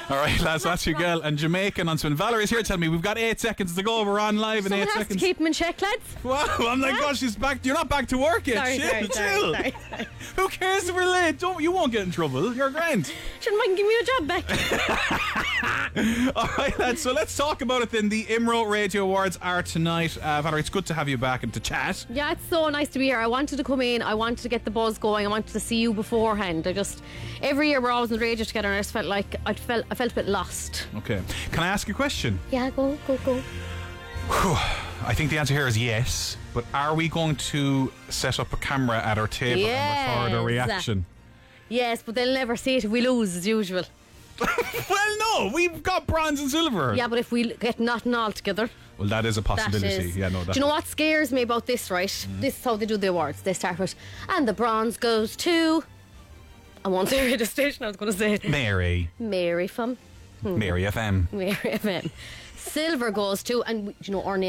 All right, lads, that's your girl. And Jamaican on Swin. Valerie's here telling me we've got 8 seconds to go. We're on live in 8 Someone has seconds. to keep them in check, lads. Wow, I'm like, gosh, she's back. You're not back to work yet. Chill. Sorry. Who cares if we're late? You won't get in trouble. You're grand. Shouldn't mind giving me a job back. All right, lads, so let's talk about it then. The IMRO Radio Awards are tonight. Valerie, it's good to have you back and to chat. Yeah, it's so nice to be here. I wanted to come in. I wanted to get the buzz going. I wanted to see you beforehand. Every year we're always on the radio together, and I just felt like I felt a bit lost. Okay. Can I ask you a question? Yeah, go. I think the answer here is yes. But are we going to set up a camera at our table and record a reaction? Yes, but they'll never see it if we lose, as usual. Well, no, we've got bronze and silver. Yeah, but if we get nothing all together. Well, that is a possibility. Do you know what scares me about this, right? This is how they do the awards. They start with, and the bronze goes to... I won't say the station, I was going to say it. Mary Mary from... Mary FM. Mary FM. Silver goes to, and do you know our name